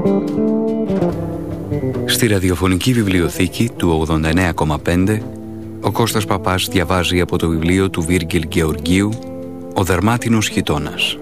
Στη ραδιοφωνική βιβλιοθήκη του 89,5 ο Κώστας Παπάς διαβάζει από το βιβλίο του Βίργιλ Γεωργίου «Ο δερμάτινος χιτώνας».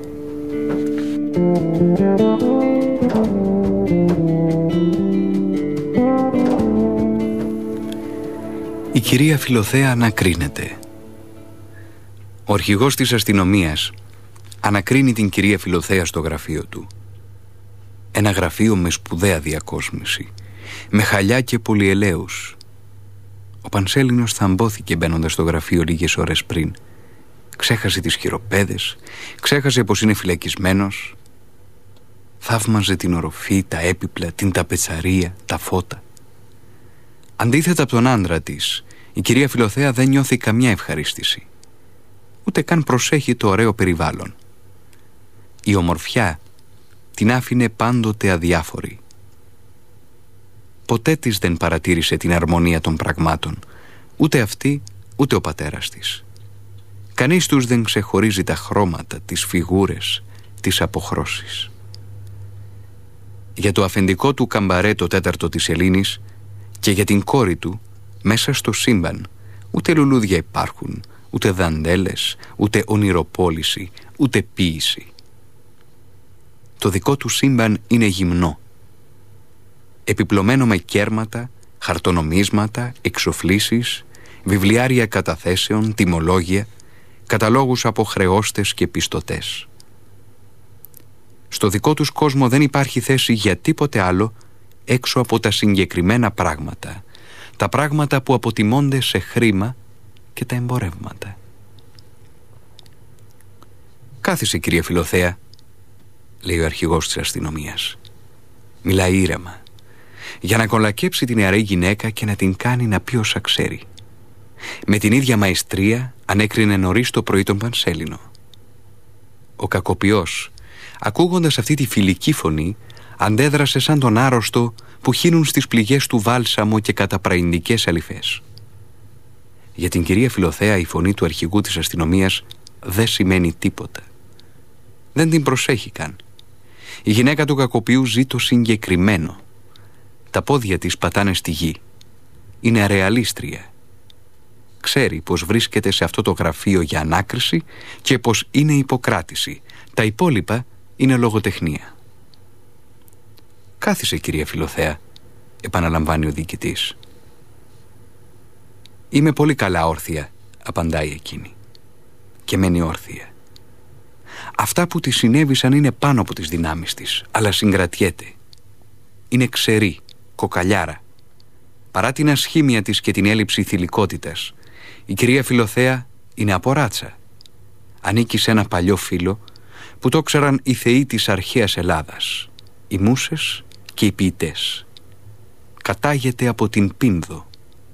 Η κυρία Φιλοθέα ανακρίνεται. Ο αρχηγός της αστυνομίας ανακρίνει την κυρία Φιλοθέα στο γραφείο του. Ένα γραφείο με σπουδαία διακόσμηση, με χαλιά και πολυελαίους. Ο Πανσέλινος θαμπόθηκε μπαίνοντας στο γραφείο λίγες ώρες πριν. Ξέχασε τις χειροπέδες, ξέχασε πως είναι φυλακισμένος. Θαύμαζε την οροφή, τα έπιπλα, την ταπετσαρία, τα φώτα. Αντίθετα από τον άντρα της, η κυρία Φιλοθέα δεν νιώθει καμιά ευχαρίστηση. Ούτε καν προσέχει το ωραίο περιβάλλον. Η ομορφιά την άφηνε πάντοτε αδιάφορη. Ποτέ της δεν παρατήρησε την αρμονία των πραγμάτων, ούτε αυτή ούτε ο πατέρας της. Κανείς τους δεν ξεχωρίζει τα χρώματα, τις φιγούρες, τις αποχρώσεις. Για το αφεντικό του καμπαρέ το τέταρτο της Ελλήνης και για την κόρη του, μέσα στο σύμπαν, ούτε λουλούδια υπάρχουν, ούτε δαντέλες, ούτε ονειροπόληση, ούτε ποίηση. Το δικό του σύμπαν είναι γυμνό, επιπλωμένο με κέρματα, χαρτονομίσματα, εξοφλήσεις, βιβλιάρια καταθέσεων, τιμολόγια, καταλόγους από χρεώστες και πιστωτές. Στο δικό τους κόσμο δεν υπάρχει θέση για τίποτε άλλο έξω από τα συγκεκριμένα πράγματα, τα πράγματα που αποτιμώνται σε χρήμα και τα εμπορεύματα. «Κάθισε, κυρία Φιλοθέα», λέει ο αρχηγός της αστυνομίας. Μιλάει ήρεμα, για να κολακέψει την νεαρή γυναίκα και να την κάνει να πει όσα ξέρει. Με την ίδια μαεστρία ανέκρινε νωρίς το πρωί τον Πανσέλινο. Ο κακοποιός, ακούγοντας αυτή τη φιλική φωνή, αντέδρασε σαν τον άρρωστο που χύνουν στις πληγές του βάλσαμο και καταπραϊντικές αληθές. Για την κυρία Φιλοθέα η φωνή του αρχηγού της αστυνομίας δεν σημαίνει τίποτα. Δεν την προσέχει καν. Η γυναίκα του κακοποιού ζει το συγκεκριμένο. Τα πόδια της πατάνε στη γη. Είναι αρεαλίστρια. Ξέρει πως βρίσκεται σε αυτό το γραφείο για ανάκριση και πως είναι υποκράτηση. Τα υπόλοιπα είναι λογοτεχνία. «Κάθισε, κυρία Φιλοθέα», επαναλαμβάνει ο διοικητής. «Είμαι πολύ καλά όρθια», απαντάει εκείνη. Και μένει όρθια. Αυτά που της συνέβησαν είναι πάνω από τις δυνάμεις της, αλλά συγκρατιέται. Είναι ξερή, κοκαλιάρα. Παρά την ασχήμια της και την έλλειψη θηλυκότητας, η κυρία Φιλοθέα είναι από ράτσα. Ανήκει σε ένα παλιό φύλο που το ξέραν οι θεοί της αρχαίας Ελλάδας, οι μούσες και οι ποιητές. Κατάγεται από την Πίνδο.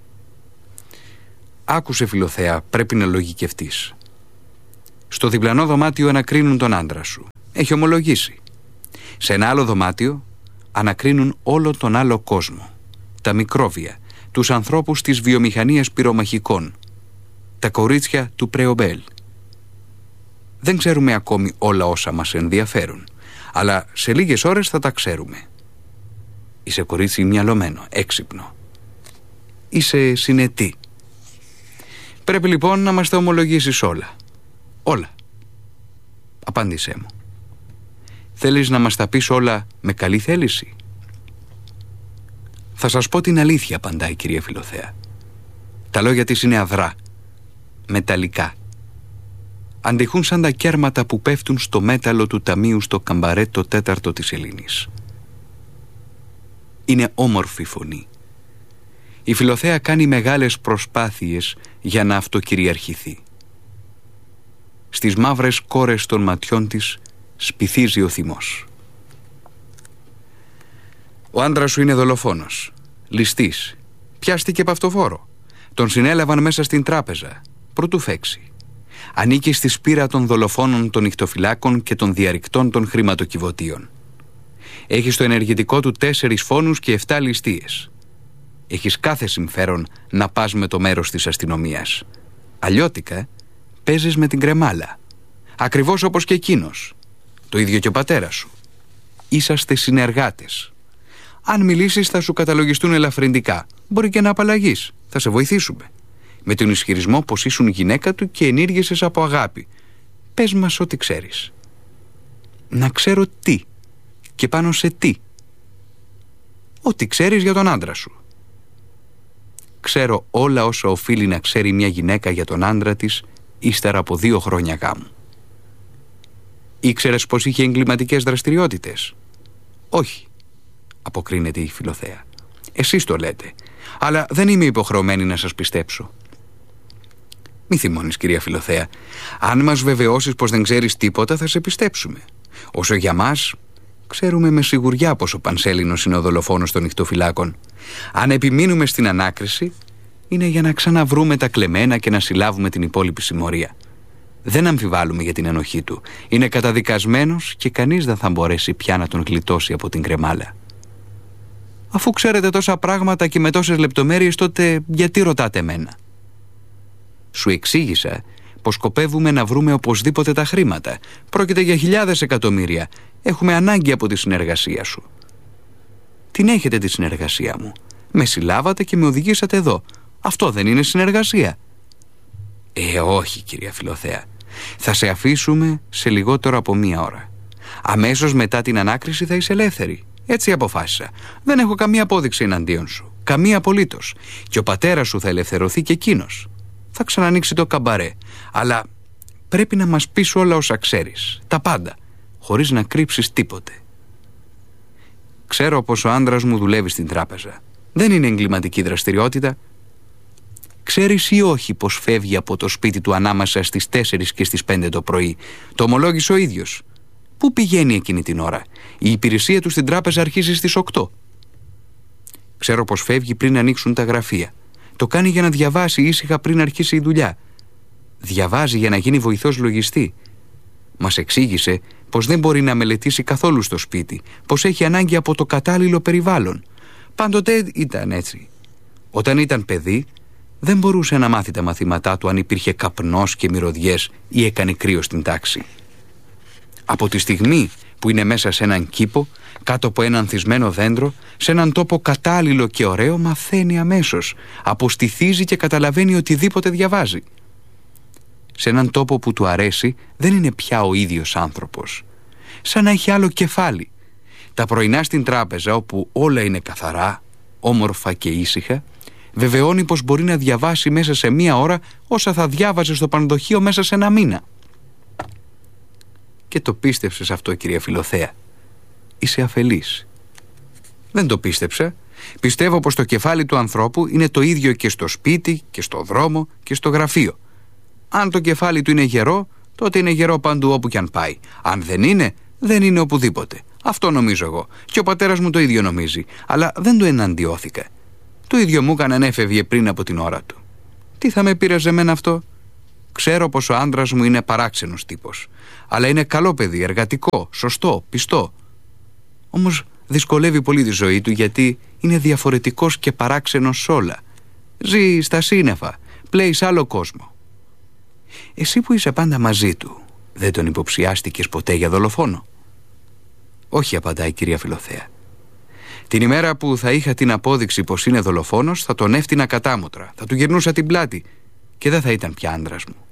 «Άκουσε, Φιλοθέα, πρέπει να λογικευτείς. Στο διπλανό δωμάτιο ανακρίνουν τον άντρα σου. Έχει ομολογήσει. Σε ένα άλλο δωμάτιο ανακρίνουν όλο τον άλλο κόσμο. Τα μικρόβια, τους ανθρώπους της βιομηχανίας πυρομαχικών, τα κορίτσια του Πρεομπέλ. Δεν ξέρουμε ακόμη όλα όσα μας ενδιαφέρουν, αλλά σε λίγες ώρες θα τα ξέρουμε. Είσαι κορίτσι μυαλωμένο, έξυπνο. Είσαι συνετή. Πρέπει λοιπόν να μας τα ομολογήσεις όλα. Όλα. Απάντησέ μου. Θέλεις να μας τα πεις όλα με καλή θέληση?» «Θα σας πω την αλήθεια», απαντάει η κυρία Φιλοθέα. Τα λόγια της είναι αδρά, μεταλλικά. Αντιχούν σαν τα κέρματα που πέφτουν στο μέταλλο του ταμείου στο καμπαρέ το τέταρτο της Ελλήνης. Είναι όμορφη φωνή. Η Φιλοθέα κάνει μεγάλες προσπάθειες για να αυτοκυριαρχηθεί. Στις μαύρες κόρες των ματιών της σπιθίζει ο θυμός. «Ο άντρας σου είναι δολοφόνος, ληστής. Πιάστηκε παυτοφόρο. Τον συνέλαβαν μέσα στην τράπεζα, προτού φέξει. Ανήκει στη σπήρα των δολοφόνων των νυχτοφυλάκων και των διαρρηκτών των χρηματοκιβωτίων. Έχει στο ενεργητικό του 4 φόνους και 7 ληστείες. Έχεις κάθε συμφέρον να πας με το μέρος της αστυνομίας. Αλλιώτικα παίζεις με την κρεμάλα. Ακριβώς όπως και εκείνος. Το ίδιο και ο πατέρας σου. Είσαστε συνεργάτες. Αν μιλήσεις θα σου καταλογιστούν ελαφρυντικά. Μπορεί και να απαλλαγείς. Θα σε βοηθήσουμε. Με τον ισχυρισμό πως ήσουν γυναίκα του και ενήργησες από αγάπη. Πες μας ό,τι ξέρεις. Να ξέρω τι και πάνω σε τι. Ό,τι ξέρεις για τον άντρα σου. Ξέρω όλα όσα οφείλει να ξέρει μια γυναίκα για τον άντρα της ύστερα από 2 χρόνια γάμου. Ήξερες πως είχε εγκληματικές δραστηριότητες? Όχι, αποκρίνεται η Φιλοθέα. Εσείς το λέτε, αλλά δεν είμαι υποχρεωμένη να σας πιστέψω. Μη θυμώνεις, κυρία Φιλοθέα. Αν μας βεβαιώσεις πως δεν ξέρεις τίποτα, θα σε πιστέψουμε. Όσο για μας, ξέρουμε με σιγουριά πως ο Πανσέλινος είναι ο δολοφόνος των νυχτοφυλάκων. Αν επιμείνουμε στην ανάκριση, είναι για να ξαναβρούμε τα κλεμμένα και να συλλάβουμε την υπόλοιπη συμμορία. Δεν αμφιβάλλουμε για την ενοχή του. Είναι καταδικασμένος και κανείς δεν θα μπορέσει πια να τον γλιτώσει από την κρεμάλα. Αφού ξέρετε τόσα πράγματα και με τόσες λεπτομέρειες, τότε γιατί ρωτάτε εμένα? Σου εξήγησα πως σκοπεύουμε να βρούμε οπωσδήποτε τα χρήματα. Πρόκειται για χιλιάδες εκατομμύρια. Έχουμε ανάγκη από τη συνεργασία σου. Την έχετε τη συνεργασία μου. Με συλλάβατε και με οδηγήσατε εδώ. Αυτό δεν είναι συνεργασία? Όχι, κυρία Φιλοθέα. Θα σε αφήσουμε σε λιγότερο από 1 ώρα. Αμέσως μετά την ανάκριση θα είσαι ελεύθερη. Έτσι αποφάσισα. Δεν έχω καμία απόδειξη εναντίον σου. Καμία απολύτως. Και ο πατέρας σου θα ελευθερωθεί και εκείνος. Θα ξανανοίξει το καμπαρέ. Αλλά πρέπει να μας πεις όλα όσα ξέρεις. Τα πάντα. Χωρίς να κρύψεις τίποτε. Ξέρω πως ο άντρας μου δουλεύει στην τράπεζα. Δεν είναι εγκληματική δραστηριότητα. Ξέρεις ή όχι πως φεύγει από το σπίτι του ανάμεσα στις 4 και στις 5 το πρωί? Το ομολόγησε ο ίδιος. Πού πηγαίνει εκείνη την ώρα? Η υπηρεσία του στην τράπεζα αρχίζει στις 8. Ξέρω πως φεύγει πριν ανοίξουν τα γραφεία. Το κάνει για να διαβάσει ήσυχα πριν αρχίσει η δουλειά. Διαβάζει για να γίνει βοηθός λογιστή. Μας εξήγησε πως δεν μπορεί να μελετήσει καθόλου στο σπίτι, πως έχει ανάγκη από το κατάλληλο περιβάλλον. Πάντοτε ήταν έτσι. Όταν ήταν παιδί, δεν μπορούσε να μάθει τα μαθήματά του αν υπήρχε καπνός και μυρωδιές ή έκανε κρύο στην τάξη. Από τη στιγμή που είναι μέσα σε έναν κήπο, κάτω από έναν ανθισμένο δέντρο, σε έναν τόπο κατάλληλο και ωραίο, μαθαίνει αμέσως, αποστηθίζει και καταλαβαίνει οτιδήποτε διαβάζει. Σε έναν τόπο που του αρέσει, δεν είναι πια ο ίδιος άνθρωπος. Σαν να έχει άλλο κεφάλι. Τα πρωινά στην τράπεζα, όπου όλα είναι καθαρά, όμορφα και ήσυχα, βεβαιώνει πως μπορεί να διαβάσει μέσα σε 1 ώρα όσα θα διάβαζε στο πανδοχείο μέσα σε 1 μήνα. Και το πίστεψες αυτό, κυρία Φιλοθέα? Είσαι αφελής. Δεν το πίστεψα. Πιστεύω πως το κεφάλι του ανθρώπου είναι το ίδιο και στο σπίτι και στο δρόμο και στο γραφείο. Αν το κεφάλι του είναι γερό, τότε είναι γερό παντού όπου κι αν πάει. Αν δεν είναι, δεν είναι οπουδήποτε. Αυτό νομίζω εγώ. Και ο πατέρας μου το ίδιο νομίζει. Αλλά δεν το εναντιώθηκα. Το ίδιο μου έκανε αν έφευγε πριν από την ώρα του. Τι θα με πείραζε εμένα αυτό? Ξέρω πως ο άντρας μου είναι παράξενος τύπος. Αλλά είναι καλό παιδί, εργατικό, σωστό, πιστό. Όμως δυσκολεύει πολύ τη ζωή του, γιατί είναι διαφορετικός και παράξενος σ' όλα. Ζει στα σύννεφα, πλέει σε άλλο κόσμο. Εσύ που είσαι πάντα μαζί του, δεν τον υποψιάστηκες ποτέ για δολοφόνο? Όχι, απαντάει η κυρία Φιλοθέα. Την ημέρα που θα είχα την απόδειξη πως είναι δολοφόνος, θα τον έφτινα κατάμοτρα, θα του γυρνούσα την πλάτη και δεν θα ήταν πια άντρας μου.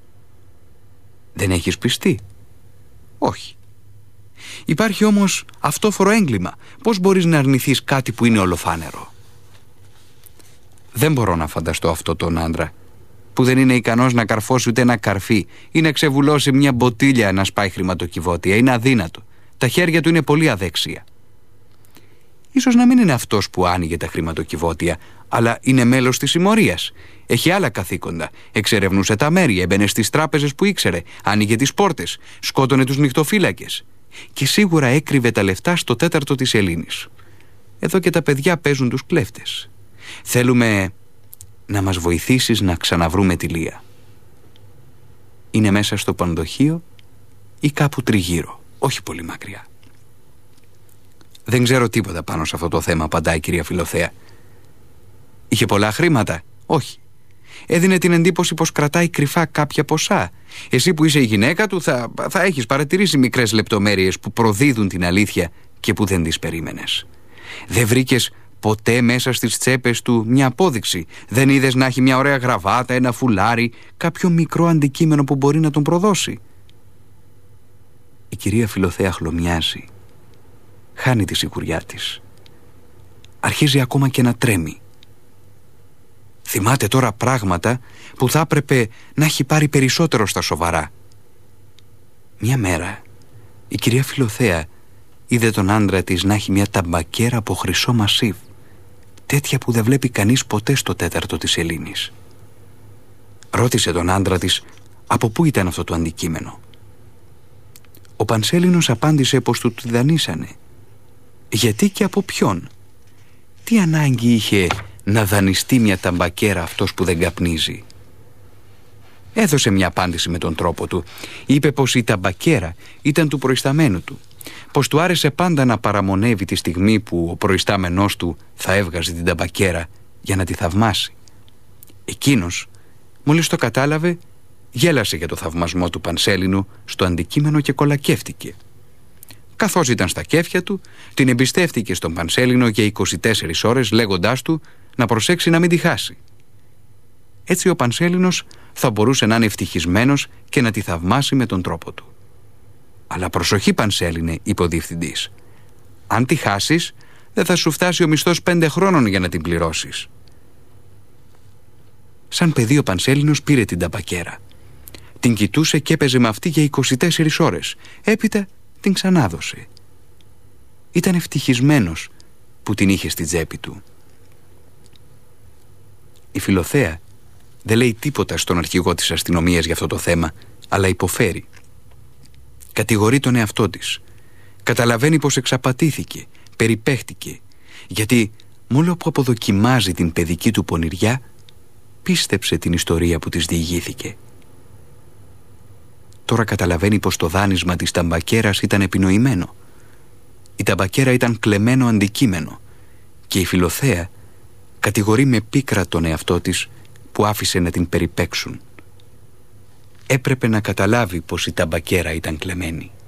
Δεν έχεις πιστεί? Όχι. Υπάρχει όμως αυτόφορο έγκλημα. Πώς μπορείς να αρνηθείς κάτι που είναι ολοφάνερο? Δεν μπορώ να φανταστώ αυτό τον άντρα που δεν είναι ικανός να καρφώσει ούτε ένα καρφί ή να ξεβουλώσει μια μποτίλια να σπάει χρηματοκιβώτια. Είναι αδύνατο. Τα χέρια του είναι πολύ αδέξια. Ίσως να μην είναι αυτός που άνοιγε τα χρηματοκιβώτια, αλλά είναι μέλος της συμμορίας. Έχει άλλα καθήκοντα. Εξερευνούσε τα μέρη, έμπαινε στις τράπεζες που ήξερε, άνοιγε τις πόρτες, σκότωνε τους νυχτοφύλακες. Και σίγουρα έκρυβε τα λεφτά στο 4ο της Ελλήνης. Εδώ και τα παιδιά παίζουν τους κλέφτες. Θέλουμε να μας βοηθήσεις να ξαναβρούμε τη Λία. Είναι μέσα στο πανδοχείο ή κάπου τριγύρω, όχι πολύ μακριά. Δεν ξέρω τίποτα πάνω σε αυτό το θέμα, απαντάει η κυρία Φιλοθέα. Είχε πολλά χρήματα? Όχι. Έδινε την εντύπωση πως κρατάει κρυφά κάποια ποσά. Εσύ που είσαι η γυναίκα του θα έχεις παρατηρήσει μικρές λεπτομέρειες που προδίδουν την αλήθεια και που δεν τις περίμενες. Δεν βρήκες ποτέ μέσα στις τσέπες του μια απόδειξη? Δεν είδες να έχει μια ωραία γραβάτα, ένα φουλάρι, κάποιο μικρό αντικείμενο που μπορεί να τον προδώσει? Η κυρία Φιλοθέα χλωμιάζει. Χάνει τη σιγουριά της. Αρχίζει ακόμα και να τρέμει. Θυμάται τώρα πράγματα που θα έπρεπε να έχει πάρει περισσότερο στα σοβαρά. Μια μέρα η κυρία Φιλοθέα είδε τον άντρα της να έχει μια ταμπακέρα από χρυσό μασίβ, τέτοια που δεν βλέπει κανείς ποτέ στο τέταρτο της Ελλήνης. Ρώτησε τον άντρα της από πού ήταν αυτό το αντικείμενο. Ο Πανσέλινος απάντησε πως του τη δανείσανε. Γιατί και από ποιον? Τι ανάγκη είχε να δανειστεί μια ταμπακέρα αυτός που δεν καπνίζει? Έδωσε μια απάντηση με τον τρόπο του. Είπε πως η ταμπακέρα ήταν του προϊσταμένου του, πως του άρεσε πάντα να παραμονεύει τη στιγμή που ο προϊστάμενός του θα έβγαζε την ταμπακέρα για να τη θαυμάσει. Εκείνος, μόλις το κατάλαβε, γέλασε για το θαυμασμό του Πανσέλινου στο αντικείμενο και κολακεύτηκε. Καθώς ήταν στα κέφια του, την εμπιστεύτηκε στον Πανσέλινο για 24 ώρες, λέγοντάς του να προσέξει να μην τη χάσει. Έτσι ο Πανσέλινος θα μπορούσε να είναι ευτυχισμένος και να τη θαυμάσει με τον τρόπο του. «Αλλά προσοχή, Πανσέλινε», είπε ο διευθυντής. «Αν τη χάσεις, δεν θα σου φτάσει ο μισθός 5 χρόνων για να την πληρώσεις». Σαν παιδί ο Πανσέλινος πήρε την ταμπακέρα. Την κοιτούσε και έπαιζε με αυτή για 24 ώρες. Έπειτα την ξανάδωσε. Ήταν ευτυχισμένος που την είχε στη τσέπη του. Η Φιλοθέα δεν λέει τίποτα στον αρχηγό της αστυνομίας για αυτό το θέμα, αλλά υποφέρει. Κατηγορεί τον εαυτό της. Καταλαβαίνει πως εξαπατήθηκε, περιπέχτηκε, γιατί μόνο που αποδοκιμάζει την παιδική του πονηριά, πίστεψε την ιστορία που της διηγήθηκε. Τώρα καταλαβαίνει πως το δάνεισμα της ταμπακέρας ήταν επινοημένο. Η ταμπακέρα ήταν κλεμμένο αντικείμενο και η Φιλοθέα κατηγορεί με πίκρα τον εαυτό της που άφησε να την περιπέξουν. Έπρεπε να καταλάβει πως η ταμπακέρα ήταν κλεμμένη.